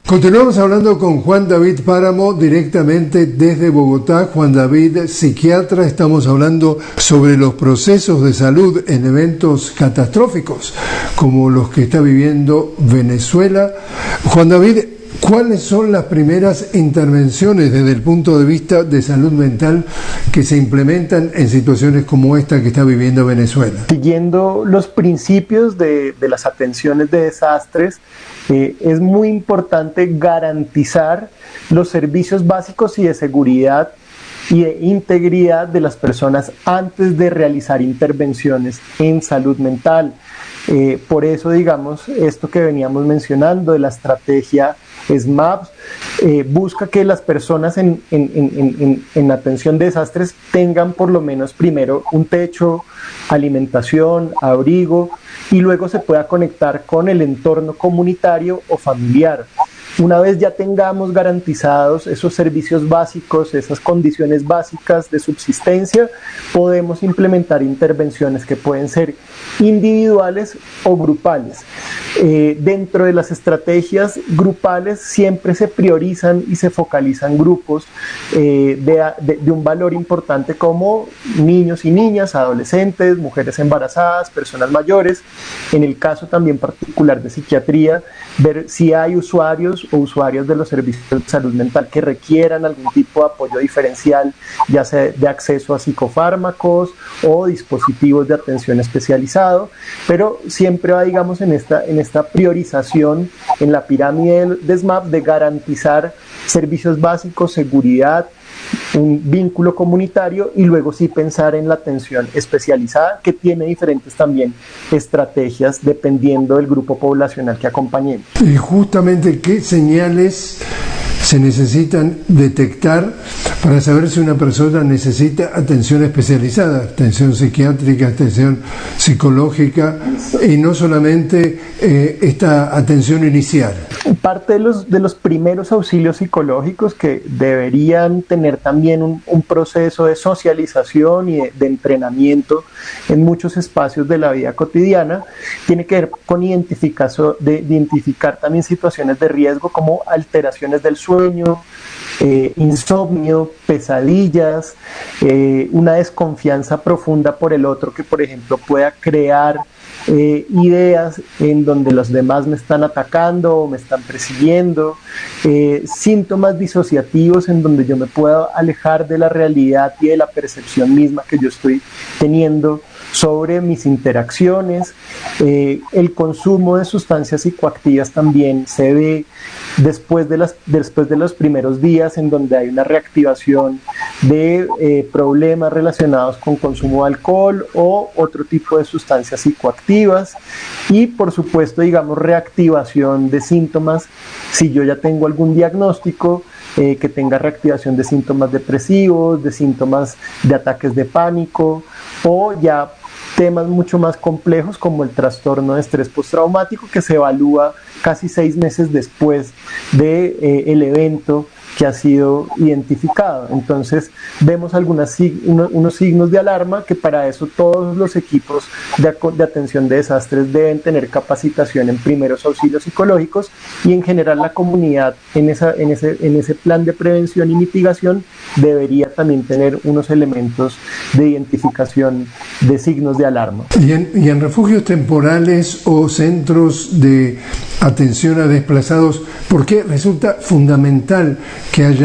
Continuamos hablando con Juan David Páramo directamente desde Bogotá. Juan David, psiquiatra, estamos hablando sobre los procesos de salud en eventos catastróficos como los que está viviendo Venezuela. Juan David, ¿cuáles son las primeras intervenciones desde el punto de vista de salud mental que se implementan en situaciones como esta que está viviendo Venezuela? Siguiendo los principios de las atenciones de desastres, es muy importante garantizar los servicios básicos y de seguridad y de integridad de las personas antes de realizar intervenciones en salud mental. Por eso, digamos, esto que veníamos mencionando de la estrategia SMAP busca que las personas en atención de desastres tengan por lo menos primero un techo, alimentación, abrigo, y luego se pueda conectar con el entorno comunitario o familiar. Una vez ya tengamos garantizados esos servicios básicos, esas condiciones básicas de subsistencia, podemos implementar intervenciones que pueden ser individuales o grupales. Dentro de las estrategias grupales siempre se priorizan y se focalizan grupos de un valor importante como niños y niñas, adolescentes, mujeres embarazadas, personas mayores. En el caso también particular de psiquiatría, ver si hay usuarios o usuarias de los servicios de salud mental que requieran algún tipo de apoyo diferencial, ya sea de acceso a psicofármacos o dispositivos de atención especializado, pero siempre va, digamos, en esta priorización en la pirámide de SMAP de garantizar servicios básicos, seguridad, un vínculo comunitario y luego sí pensar en la atención especializada que tiene diferentes también estrategias dependiendo del grupo poblacional que acompañemos. Y justamente, ¿qué señales se necesitan detectar para saber si una persona necesita atención especializada, atención psiquiátrica, atención psicológica y no solamente esta atención inicial? Parte de los primeros auxilios psicológicos que deberían tener también un proceso de socialización y de entrenamiento en muchos espacios de la vida cotidiana tiene que ver con identificar también situaciones de riesgo como alteraciones del sueño, insomnio, pesadillas, una desconfianza profunda por el otro que, por ejemplo, pueda crear ideas en donde los demás me están atacando o me están persiguiendo, síntomas disociativos en donde yo me puedo alejar de la realidad y de la percepción misma que yo estoy teniendo sobre mis interacciones. El consumo de sustancias psicoactivas también se ve después de los primeros días en donde hay una reactivación de problemas relacionados con consumo de alcohol o otro tipo de sustancias psicoactivas y por supuesto, digamos, reactivación de síntomas si yo ya tengo algún diagnóstico que tenga reactivación de síntomas depresivos, de síntomas de ataques de pánico o ya temas mucho más complejos como el trastorno de estrés postraumático que se evalúa casi 6 meses después del evento que ha sido identificado. Entonces vemos unos signos de alarma que para eso todos los equipos de atención de desastres deben tener capacitación en primeros auxilios psicológicos y en general la comunidad en ese plan de prevención y mitigación debería también tener unos elementos de identificación de signos de alarma. Y en refugios temporales o centros de atención a desplazados, ¿por qué resulta fundamental que haya